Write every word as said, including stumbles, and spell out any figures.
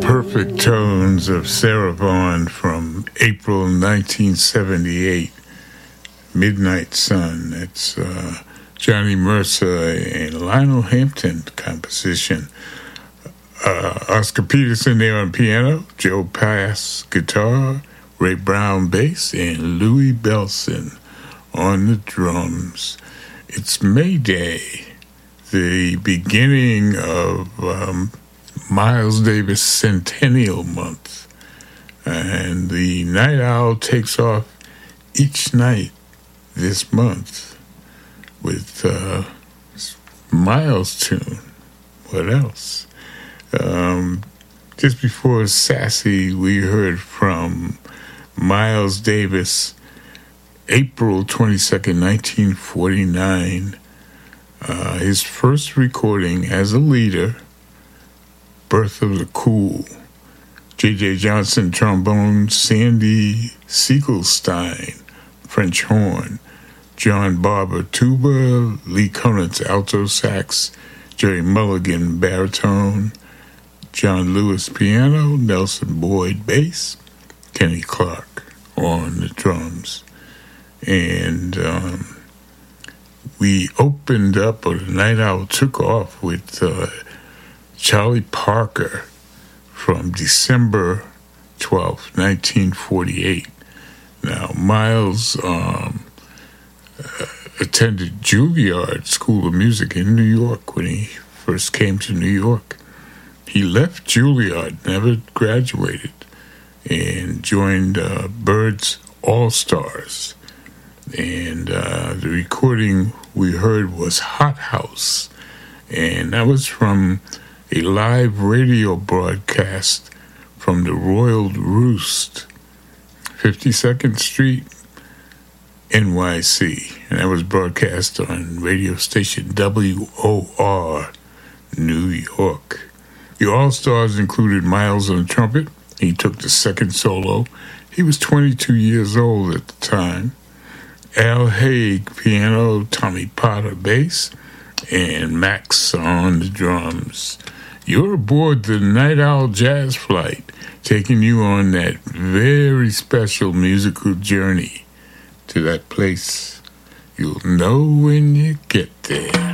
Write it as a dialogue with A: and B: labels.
A: Perfect tones of Sarah Vaughan from April nineteen seventy-eight, Midnight Sun. It's uh, Johnny Mercer and Lionel Hampton composition. Uh, Oscar Peterson there on piano, Joe Pass guitar, Ray Brown bass, and Louis Bellson on the drums. It's May Day, the beginning of um, Miles Davis Centennial Month, and the Night Owl takes off each night this month with uh, Miles' tune. What else? Um, just before Sassy, we heard from Miles Davis, April twenty-second, nineteen forty-nine, uh, his first recording as a leader, Birth of the Cool. J J. Johnson, trombone, Sandy Siegelstein, French horn, John Barber, tuba, Lee Conantz, alto sax, Jerry Mulligan, baritone, John Lewis, piano, Nelson Boyd, bass, Kenny Clark on the drums. And um, we opened up, or the Night Owl took off with uh, Charlie Parker from December twelfth, nineteen forty-eight. Now, Miles um, uh, attended Juilliard School of Music in New York when he first came to New York. He left Juilliard, never graduated, and joined uh, Bird's All-Stars. And uh, the recording we heard was Hot House, and that was from a live radio broadcast from the Royal Roost, fifty-second Street, N Y C, and that was broadcast on radio station W O R, New York. The All-Stars included Miles on trumpet. He took the second solo. He was twenty-two years old at the time. Al Haig, piano, Tommy Potter, bass, and Max on the drums. You're aboard the Night Owl Jazz Flight, taking you on that very special musical journey to that place you'll know when you get there.